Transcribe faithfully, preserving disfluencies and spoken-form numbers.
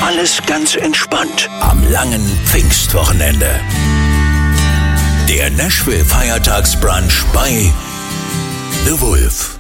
alles ganz entspannt am langen Pfingstwochenende. Der Nashville Feiertagsbrunch bei The Wolf.